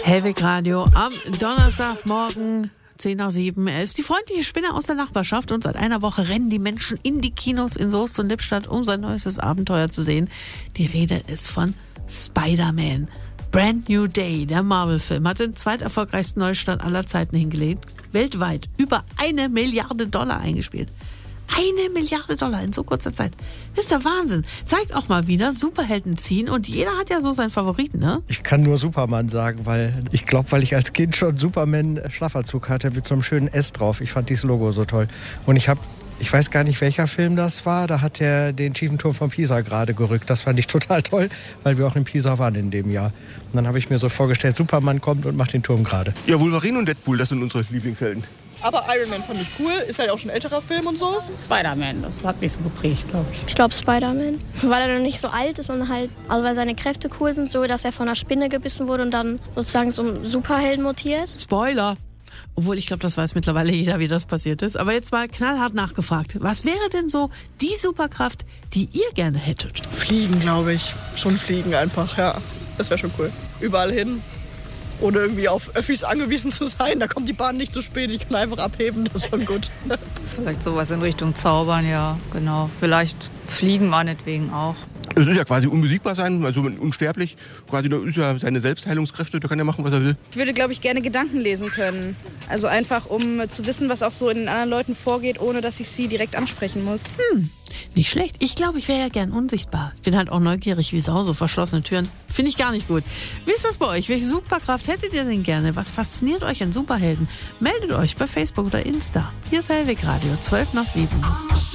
Hellwig Radio am Donnerstagmorgen, 6:10. Er ist die freundliche Spinne aus der Nachbarschaft und seit einer Woche rennen die Menschen in die Kinos in Soest und Lippstadt, um sein neuestes Abenteuer zu sehen. Die Rede ist von Spider-Man. Brand New Day, der Marvel-Film, hat den zweiterfolgreichsten Neustart aller Zeiten hingelegt. Weltweit über $1 Milliarde eingespielt. $1 Milliarde in so kurzer Zeit. Das ist der Wahnsinn. Zeigt auch mal wieder, Superhelden ziehen und jeder hat ja so seinen Favoriten, ne? Ich kann nur Superman sagen, weil ich als Kind schon Superman-Schlafanzug hatte mit so einem schönen S drauf. Ich fand dieses Logo so toll. Und ich weiß gar nicht, welcher Film das war, da hat er den schiefen Turm von Pisa gerade gerückt. Das fand ich total toll, weil wir auch in Pisa waren in dem Jahr. Und dann habe ich mir so vorgestellt, Superman kommt und macht den Turm gerade. Ja, Wolverine und Deadpool, das sind unsere Lieblingshelden. Aber Iron Man fand ich cool, ist halt auch schon ein älterer Film und so. Spider-Man, das hat mich so geprägt, glaube ich. Ich glaube Spider-Man, weil er noch nicht so alt ist und halt, also weil seine Kräfte cool sind, so dass er von einer Spinne gebissen wurde und dann sozusagen zum Superhelden mutiert. Spoiler! Obwohl, ich glaube, das weiß mittlerweile jeder, wie das passiert ist. Aber jetzt mal knallhart nachgefragt. Was wäre denn so die Superkraft, die ihr gerne hättet? Fliegen, glaube ich. Schon fliegen einfach, ja. Das wäre schon cool. Überall hin. Ohne irgendwie auf Öffis angewiesen zu sein. Da kommt die Bahn nicht zu spät. Ich kann einfach abheben. Das ist schon gut. Vielleicht sowas in Richtung Zaubern, ja, genau. Vielleicht fliegen meinetwegen auch. Es ist ja quasi unbesiegbar sein, also unsterblich. Quasi, da ist ja seine Selbstheilungskräfte, da kann er machen, was er will. Ich würde, glaube ich, gerne Gedanken lesen können. Also einfach, um zu wissen, was auch so in den anderen Leuten vorgeht, ohne dass ich sie direkt ansprechen muss. Nicht schlecht. Ich glaube, ich wäre ja gern unsichtbar. Ich bin halt auch neugierig wie Sau, so verschlossene Türen. Finde ich gar nicht gut. Wie ist das bei euch? Welche Superkraft hättet ihr denn gerne? Was fasziniert euch an Superhelden? Meldet euch bei Facebook oder Insta. Hier ist Hellwig Radio, 6:12.